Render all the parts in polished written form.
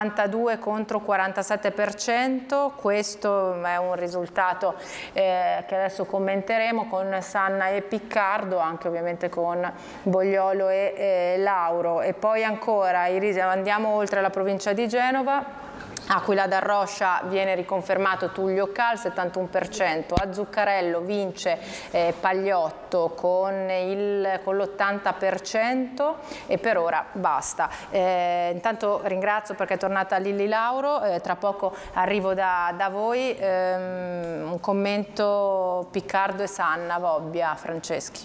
42 contro 47%, questo è un risultato che adesso commenteremo con Sanna e Piccardo, anche ovviamente con Bogliolo e Lauro. E poi ancora andiamo oltre la provincia di Genova. Aquila d'Arroscia viene riconfermato Tullio Cal, 71%, a Zuccarello vince Pagliotto con l'80% e per ora basta. Intanto ringrazio perché è tornata Lilli Lauro, tra poco arrivo da voi, un commento Piccardo e Sanna, Vobbia, Franceschi.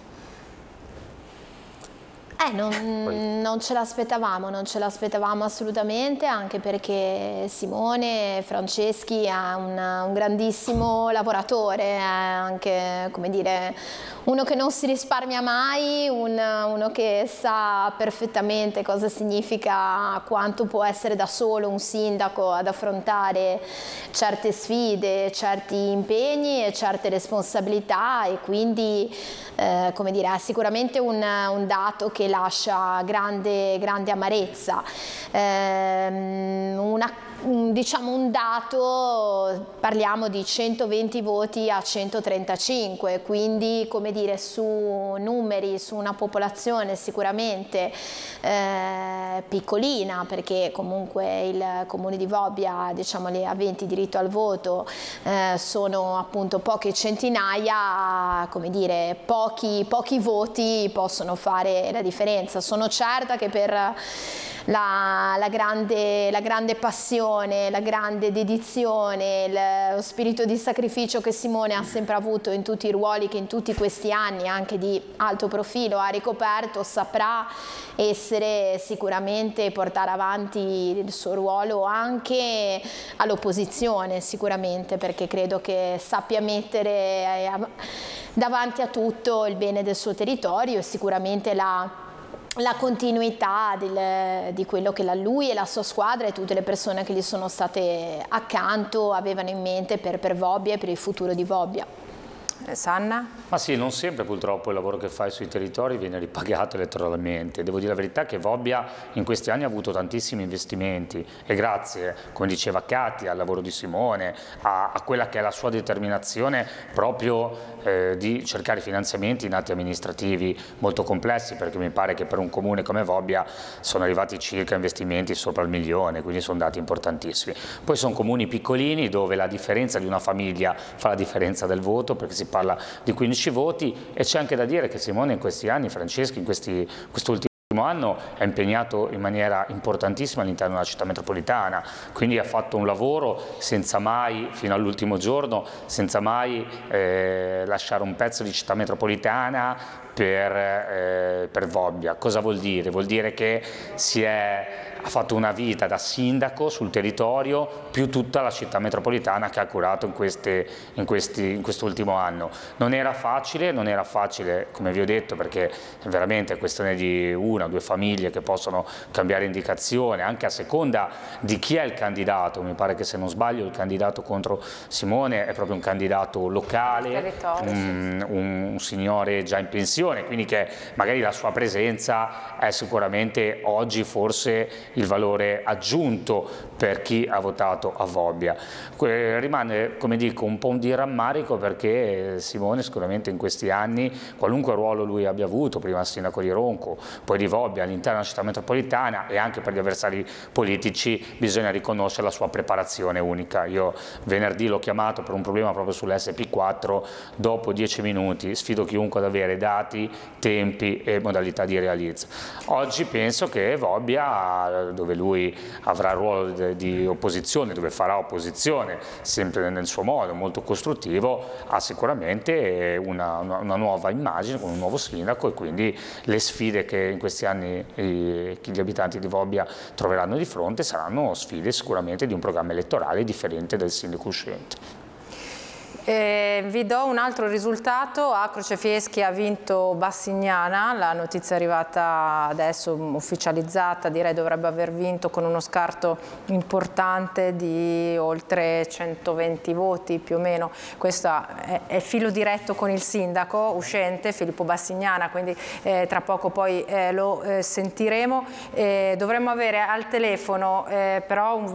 Non ce l'aspettavamo assolutamente, anche perché Simone Franceschi è un grandissimo lavoratore, è anche, come dire, uno che non si risparmia mai, uno che sa perfettamente cosa significa, quanto può essere da solo un sindaco ad affrontare certe sfide, certi impegni e certe responsabilità, e quindi come dire, è sicuramente un dato che lascia grande amarezza. Diciamo un dato, parliamo di 120 voti a 135, quindi, come dire, su numeri, su una popolazione sicuramente piccolina, perché comunque il comune di Vobbia, diciamo, le aventi diritto al voto sono appunto poche centinaia, come dire, pochi voti possono fare la differenza. Sono certa che per la grande passione, la grande dedizione, lo spirito di sacrificio che Simone ha sempre avuto in tutti i ruoli che in tutti questi anni, anche di alto profilo, ha ricoperto, saprà essere sicuramente, portare avanti il suo ruolo anche all'opposizione, sicuramente, perché credo che sappia mettere davanti a tutto il bene del suo territorio e sicuramente la continuità di quello che lui e la sua squadra e tutte le persone che gli sono state accanto avevano in mente per Vobbia e per il futuro di Vobbia. Sanna? Ma sì, non sempre purtroppo il lavoro che fai sui territori viene ripagato elettoralmente. Devo dire la verità che Vobbia in questi anni ha avuto tantissimi investimenti e grazie, come diceva Katia, al lavoro di Simone, a quella che è la sua determinazione proprio di cercare finanziamenti in atti amministrativi molto complessi, perché mi pare che per un comune come Vobbia sono arrivati circa investimenti sopra il 1 milione, quindi sono dati importantissimi. Poi sono comuni piccolini dove la differenza di una famiglia fa la differenza del voto, perché si parla di 15 voti, e c'è anche da dire che Simone in questi anni, Franceschi, in quest'ultimo anno è impegnato in maniera importantissima all'interno della città metropolitana, quindi ha fatto un lavoro senza mai, fino all'ultimo giorno, senza mai lasciare un pezzo di città metropolitana per Vobbia. Cosa vuol dire? Vuol dire che ha fatto una vita da sindaco sul territorio più tutta la città metropolitana che ha curato in quest'ultimo anno. Non era facile, come vi ho detto, perché veramente è questione di 1 o 2 famiglie che possono cambiare indicazione anche a seconda di chi è il candidato. Mi pare che, se non sbaglio, il candidato contro Simone è proprio un candidato locale, un signore già in pensione, quindi che magari la sua presenza è sicuramente oggi forse il valore aggiunto per chi ha votato a Vobbia. Rimane, come dico, un po' di rammarico, perché Simone sicuramente in questi anni, qualunque ruolo lui abbia avuto, prima sindaco di Ronco, poi di Vobbia, all'interno della città metropolitana, e anche per gli avversari politici, bisogna riconoscere la sua preparazione unica. Io venerdì l'ho chiamato per un problema proprio sull'SP4, dopo 10 minuti sfido chiunque ad avere dati, tempi e modalità di realizzo. Oggi penso che Vobbia, dove lui avrà il ruolo di opposizione, dove farà opposizione sempre nel suo modo molto costruttivo, ha sicuramente una nuova immagine con un nuovo sindaco, e quindi le sfide che in questi anni gli abitanti di Vobbia troveranno di fronte saranno sfide sicuramente di un programma elettorale differente del sindaco uscente. Vi do un altro risultato: a Crocefieschi ha vinto Bassignana, la notizia è arrivata adesso ufficializzata, direi dovrebbe aver vinto con uno scarto importante di oltre 120 voti più o meno. Questo è filo diretto con il sindaco uscente Filippo Bassignana, quindi tra poco poi lo sentiremo. Dovremmo avere al telefono però un